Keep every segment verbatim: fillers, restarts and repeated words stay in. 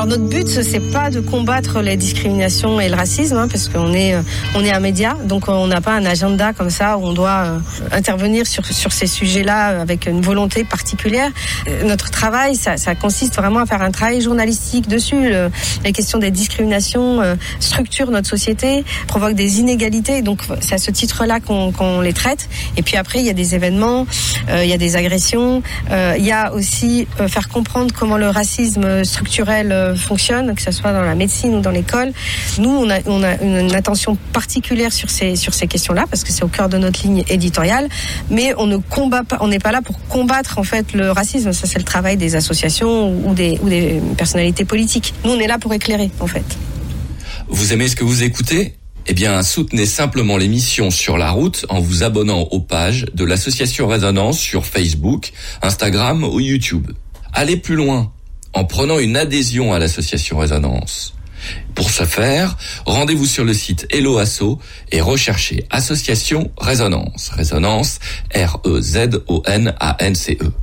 Alors notre but, c'est pas de combattre les discriminations et le racisme, hein, parce qu'on est, on est un média, donc on n'a pas un agenda comme ça où on doit euh, intervenir sur sur ces sujets-là avec une volonté particulière. Euh, notre travail, ça, ça consiste vraiment à faire un travail journalistique dessus. Le, les questions des discriminations euh, structurent notre société, provoquent des inégalités, donc c'est à ce titre-là qu'on, qu'on les traite. Et puis après, il y a des événements, euh, il y a des agressions, euh, il y a aussi euh, faire comprendre comment le racisme structurel euh, fonctionne, que ce soit dans la médecine ou dans l'école. Nous, on a, on a une, une attention particulière sur ces, sur ces questions-là, parce que c'est au cœur de notre ligne éditoriale, mais on ne combat pas, on n'est pas là pour combattre en fait le racisme. Ça, c'est le travail des associations ou des, ou des personnalités politiques. Nous, on est là pour éclairer, en fait. Vous aimez ce que vous écoutez ? Eh bien, soutenez simplement l'émission Sur la route en vous abonnant aux pages de l'association Résonance sur Facebook, Instagram ou YouTube. Allez plus loin en prenant une adhésion à l'association Résonance. Pour ce faire, rendez-vous sur le site Hello Asso et recherchez Association Résonance. Résonance, R E Z O N A N C E.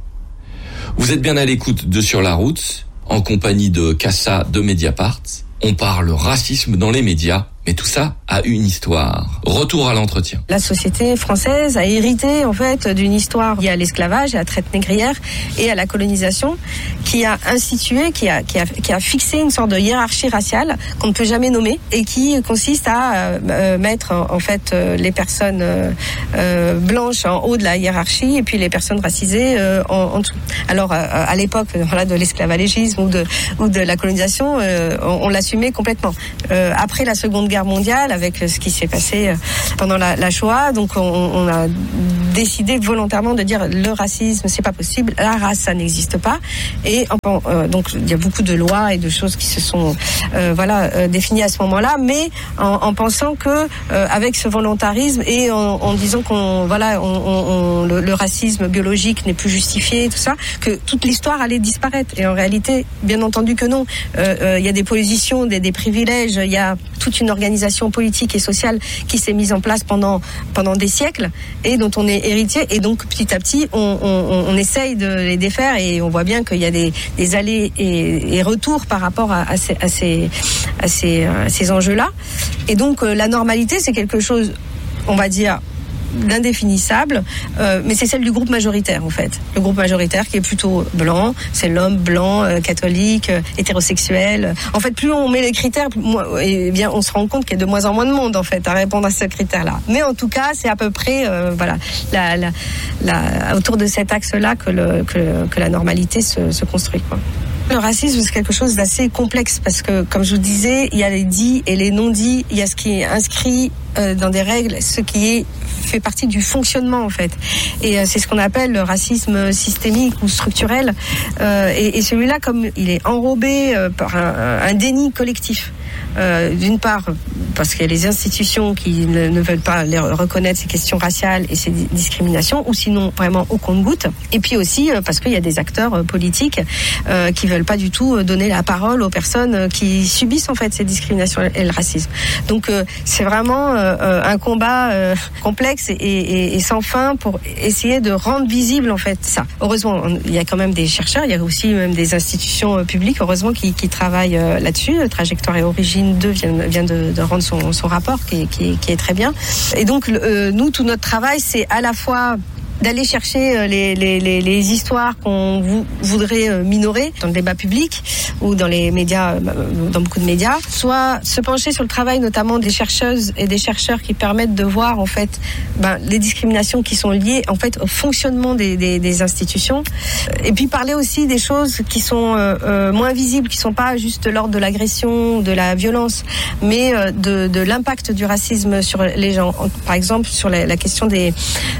Vous êtes bien à l'écoute de Sur la route, en compagnie de Cassa de Mediapart. On parle racisme dans les médias, mais tout ça a une histoire. Retour à l'entretien. La société française a hérité en fait d'une histoire liée à l'esclavage, à la traite négrière et à la colonisation, qui a institué, qui a, qui a, qui a fixé une sorte de hiérarchie raciale qu'on ne peut jamais nommer et qui consiste à euh, mettre en fait euh, les personnes euh, euh, blanches en haut de la hiérarchie et puis les personnes racisées euh, en, en dessous. Alors euh, à l'époque voilà, de l'esclavagisme ou de, ou de la colonisation, euh, on, on l'assumait complètement. Euh, après la Seconde Guerre mondiale, avec ce qui s'est passé pendant la, la Shoah, donc on, on a décidé volontairement de dire le racisme c'est pas possible, la race ça n'existe pas, et euh, donc il y a beaucoup de lois et de choses qui se sont euh, voilà euh, définies à ce moment-là, mais en, en pensant que euh, avec ce volontarisme et en, en disant qu'on voilà on, on, on, le, le racisme biologique n'est plus justifié, tout ça, que toute l'histoire allait disparaître. Et en réalité, bien entendu que non. Il euh, euh, y a des positions, des, des privilèges, il y a toute une organisation politique et sociale qui s'est mise en place pendant pendant des siècles et dont on est héritier, et donc petit à petit on, on, on essaye de les défaire, et on voit bien qu'il y a des, des allers et, et retours par rapport à, à, ces, à, ces, à, ces, à ces enjeux-là. Et donc euh, la normalité, c'est quelque chose, on va dire, d'indéfinissable, euh, mais c'est celle du groupe majoritaire en fait. Le groupe majoritaire qui est plutôt blanc, c'est l'homme blanc, euh, catholique, euh, hétérosexuel. En fait, plus on met les critères, plus, eh bien, on se rend compte qu'il y a de moins en moins de monde en fait à répondre à ce critère-là. Mais en tout cas, c'est à peu près, euh, voilà, la, la, la, autour de cet axe-là que, le, que, que la normalité se, se construit, quoi. Le racisme, c'est quelque chose d'assez complexe parce que, comme je vous disais, il y a les dits et les non-dits, il y a ce qui est inscrit euh, dans des règles, ce qui est fait partie du fonctionnement en fait. Et euh, c'est ce qu'on appelle le racisme systémique ou structurel. Euh, et, et celui-là, comme il est enrobé euh, par un, un déni collectif. Euh, d'une part parce qu'il y a les institutions qui ne, ne veulent pas les reconnaître ces questions raciales et ces discriminations, ou sinon vraiment au compte-gouttes, et puis aussi euh, parce qu'il y a des acteurs euh, politiques euh, qui veulent pas du tout donner la parole aux personnes qui subissent en fait ces discriminations et le racisme. Donc euh, c'est vraiment euh, un combat euh, complexe et, et, et sans fin pour essayer de rendre visible en fait ça. Heureusement, il y a quand même des chercheurs, il y a aussi même des institutions euh, publiques, heureusement, qui, qui travaillent euh, là-dessus. Trajectoire et Origine deux vient, vient de, de rendre son, son rapport qui, qui, qui est très bien. Et donc euh, nous, tout notre travail, c'est à la fois d'aller chercher les, les, les, les histoires qu'on vou- voudrait minorer dans le débat public ou dans les médias, dans beaucoup de médias, soit se pencher sur le travail notamment des chercheuses et des chercheurs qui permettent de voir en fait ben, les discriminations qui sont liées en fait au fonctionnement des, des, des institutions, et puis parler aussi des choses qui sont euh, euh, moins visibles, qui sont pas juste de l'ordre de l'agression ou de la violence, mais euh, de, de l'impact du racisme sur les gens. Par exemple, sur la, la question des,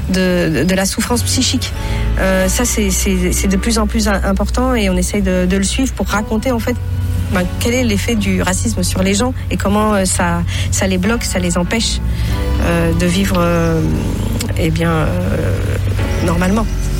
de, de la souffrance psychique. Euh, ça, c'est, c'est, c'est de plus en plus important, et on essaye de, de le suivre pour raconter en fait ben, quel est l'effet du racisme sur les gens et comment euh, ça, ça les bloque, ça les empêche euh, de vivre euh, eh bien, euh, normalement.